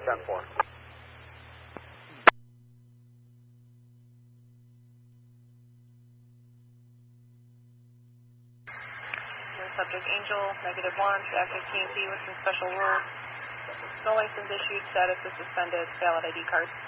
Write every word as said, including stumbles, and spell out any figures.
ten four. Subject Angel, negative one, active T and C with some special rules. No license issued, status is suspended, valid I D card.